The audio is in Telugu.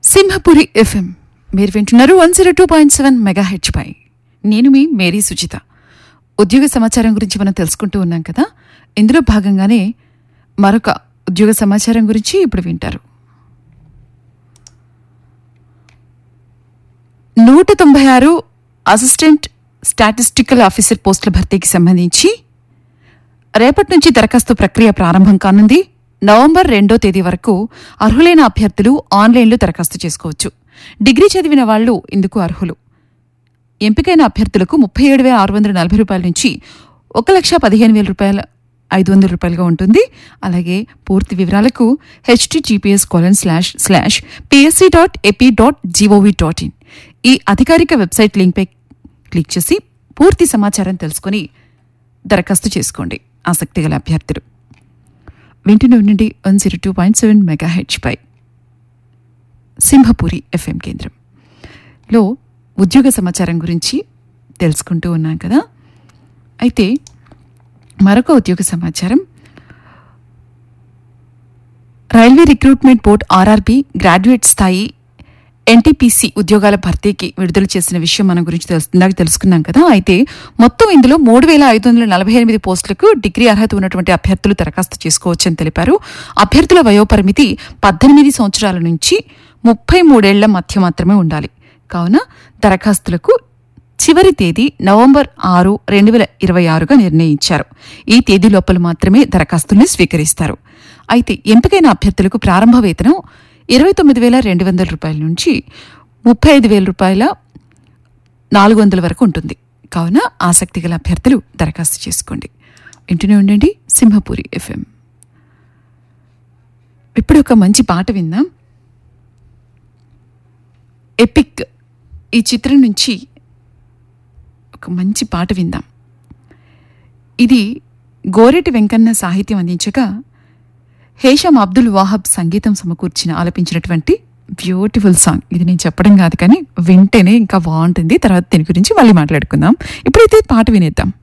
సింహపురి ఎఫ్ఎం మీరు వింటున్నారు 102.7 మెగాహెచ్ పై. నేను మీ మేరీ సుచిత. ఉద్యోగ సమాచారం గురించి మనం తెలుసుకుంటూ ఉన్నాం కదా. ఇందులో భాగంగానే మరొక ఉద్యోగ సమాచారం గురించి ఇప్పుడు వింటారు. 196 అసిస్టెంట్ స్టాటిస్టికల్ ఆఫీసర్ పోస్టుల భర్తీకి సంబంధించి రేపటి నుంచి దరఖాస్తు ప్రక్రియ ప్రారంభం కానుంది. నవంబర్ 2వ తేదీ వరకు అర్హులైన అభ్యర్థులు ఆన్లైన్లో దరఖాస్తు చేసుకోవచ్చు. డిగ్రీ చదివిన వాళ్లు ఇందుకు అర్హులు. ఎంపికైన అభ్యర్థులకు 37,640 రూపాయల నుంచి 1,15,500 ఉంటుంది. అలాగే పూర్తి వివరాలకు https://psc.ap.gov.in ఈ అధికారిక వెబ్సైట్ లింక్పై క్లిక్ చేసి పూర్తి సమాచారం తెలుసుకుని దరఖాస్తు చేసుకోండి. ఆసక్తి గల అభ్యర్థులు వింటూనే ఉండండి 102.7 మెగాహెచ్ పై. సింహపురి ఎఫ్ఎం కేంద్రంలో ఉద్యోగ సమాచారం గురించి తెలుసుకుంటూ ఉన్నాం కదా. అయితే మరొక ఉద్యోగ సమాచారం, railway recruitment board RRB graduate స్థాయి ఎన్టీపీసీ ఉద్యోగాల భర్తీకి విడుదల చేసిన విషయం మన గురించి తెలుసుకున్నాం కదా. అయితే మొత్తం ఇందులో 3,548 పోస్టులకు డిగ్రీ అర్హత ఉన్నటువంటి అభ్యర్థులు దరఖాస్తు చేసుకోవచ్చని తెలిపారు. అభ్యర్థుల వయోపరిమితి 18 సంవత్సరాల నుంచి 33 ఏళ్ల మధ్య మాత్రమే ఉండాలి. కావున దరఖాస్తులకు చివరి తేదీ నవంబర్ 6, 2026గా నిర్ణయించారు. ఈ తేదీ లోపల మాత్రమే దరఖాస్తుల్ని స్వీకరిస్తారు. అయితే ఎంపికైన అభ్యర్థులకు ప్రారంభ వేతనం 29,200 రూపాయల నుంచి 35,400 వరకు ఉంటుంది. కావున ఆసక్తి గల అభ్యర్థులు దరఖాస్తు చేసుకోండి. వింటూనే ఉండండి సింహపురి ఎఫ్ఎం. ఇప్పుడు ఒక మంచి పాట విందాం. ఎపిక్ ఈ చిత్రం నుంచి ఒక మంచి పాట విందాం. ఇది గోరెటి వెంకన్న సాహిత్యం అందించగా హేషం అబ్దుల్ వాహబ్ సంగీతం సమకూర్చిన ఆలపించినటువంటి బ్యూటిఫుల్ సాంగ్. ఇది నేను చెప్పడం కాదు, కానీ వింటేనే ఇంకా బాగుంటుంది. తర్వాత దీని గురించి మళ్ళీ మాట్లాడుకుందాం. ఇప్పుడైతే పాట వినేద్దాం.